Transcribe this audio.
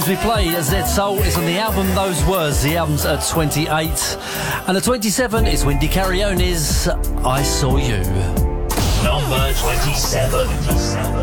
We play Z Soul is on the album Those Words. The album's at 28. And at 27 is Wendy Carrione's I Saw You. Number 27.